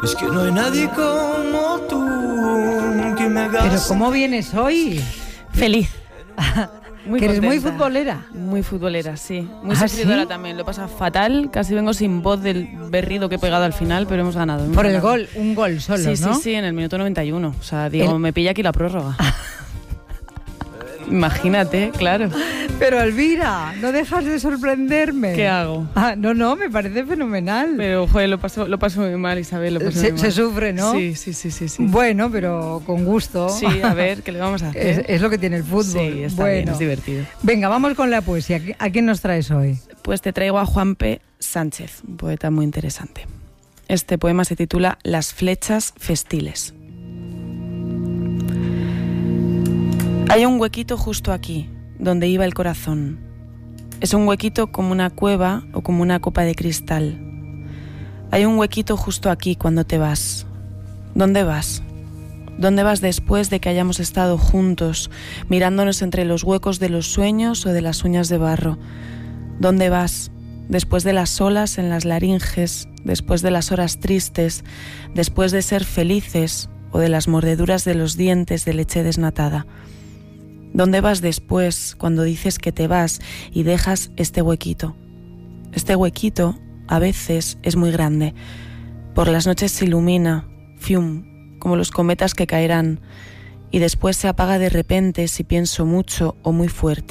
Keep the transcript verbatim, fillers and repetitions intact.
Es que no hay nadie como tú que me haga. Pero ¿cómo vienes hoy? Feliz. Muy que eres muy contenta. futbolera. Muy futbolera, sí. Muy ¿Ah, sufridora sí? también. Lo pasa fatal. Casi vengo sin voz del berrido que he pegado al final, pero hemos ganado. Hemos Por el ganado. gol, un gol solo, Sí, ¿no? sí, sí, en el minuto noventa y uno. O sea, digo, El- me pilla aquí la prórroga. Imagínate, claro. Pero Elvira, no dejas de sorprenderme. ¿Qué hago? Ah, no, no, me parece fenomenal. Pero, joder, lo paso, lo paso muy mal, Isabel, lo paso se, muy se mal. sufre, ¿no? Sí, sí, sí, sí, sí. Bueno, pero con gusto. Sí, a ver, ¿qué le vamos a Es, hacer? es lo que tiene el fútbol. Sí, está bueno. bien, es divertido. Venga, vamos con la poesía. ¿A quién nos traes hoy? Pues te traigo a Juan P. Sánchez, un poeta muy interesante. Este poema se titula Las flechas festiles. Hay un huequito justo aquí, donde iba el corazón. Es un huequito como una cueva o como una copa de cristal. Hay un huequito justo aquí cuando te vas. ¿Dónde vas? ¿Dónde vas después de que hayamos estado juntos, mirándonos entre los huecos de los sueños o de las uñas de barro? ¿Dónde vas? Después de las olas en las laringes, después de las horas tristes, después de ser felices o de las mordeduras de los dientes de leche desnatada. ¿Dónde vas después cuando dices que te vas y dejas este huequito? Este huequito a veces es muy grande. Por las noches se ilumina, fium, como los cometas que caerán, y después se apaga de repente si pienso mucho o muy fuerte.